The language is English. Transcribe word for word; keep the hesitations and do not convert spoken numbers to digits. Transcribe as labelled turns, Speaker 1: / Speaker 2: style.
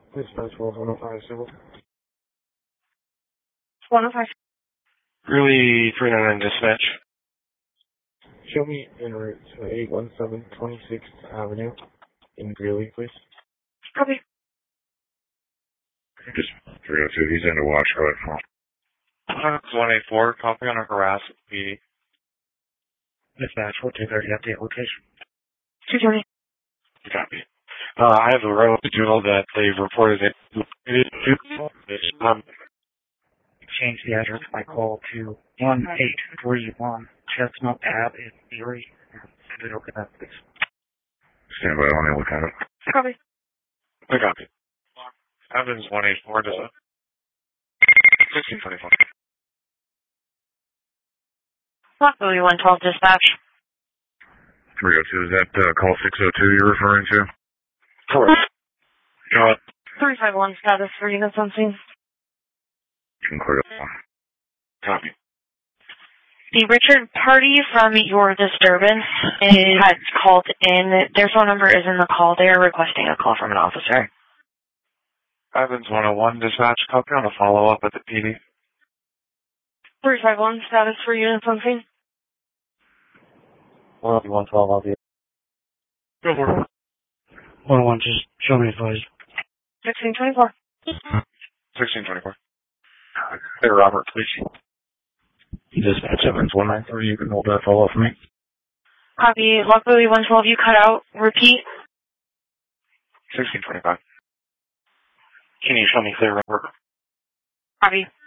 Speaker 1: Dispatch one oh five civil.
Speaker 2: one oh five.
Speaker 3: Really, three nine nine dispatch.
Speaker 1: Show me en route to eight one seven twenty-sixth Avenue in Greeley, please.
Speaker 2: Copy.
Speaker 4: Just three oh two, he's in the watch, go ahead for him.
Speaker 3: one eight four, copy on a harass P D.
Speaker 5: Dispatch, what two thirty, update location.
Speaker 2: two twenty.
Speaker 3: Copy. Uh, I have a row dual that they've reported it. Um,
Speaker 5: Change the address by call to one eight three one Chestnut Ave in Erie. Send it over to that, please.
Speaker 4: Stand by, let me look at it.
Speaker 2: Copy.
Speaker 3: I copy. Evans one eight four, does it? sixteen twenty-four.
Speaker 2: Lockville one twelve dispatch.
Speaker 4: three oh two, is that uh, call six oh two you're referring to?
Speaker 3: Correct. Uh,
Speaker 2: three five one status for units on scene.
Speaker 4: You can clear that one.
Speaker 3: copy.
Speaker 2: The Richard party from your disturbance had called in. Their phone number is in the call. They are requesting a call from an officer.
Speaker 3: Evans one oh one dispatch, copy on a follow-up at the P D.
Speaker 2: three five one status for units on scene.
Speaker 1: one twelve, I'll be.
Speaker 3: Go for it.
Speaker 5: one oh one, just show me advised.
Speaker 2: sixteen twenty-four.
Speaker 3: sixteen twenty-four. Hey, Robert, please.
Speaker 4: Dispatch Evans one nine three, you can hold that follow-up for me.
Speaker 2: Copy. Lockville one twelve, you cut out. Repeat.
Speaker 3: sixteen twenty-five. Can you show me clear, Robert?
Speaker 2: Copy.